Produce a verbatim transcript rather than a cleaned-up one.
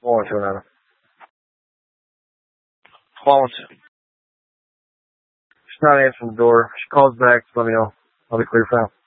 Won't you, Nana? Won't you? She's not answering the door. She calls back. Let me know. I'll be clear for now.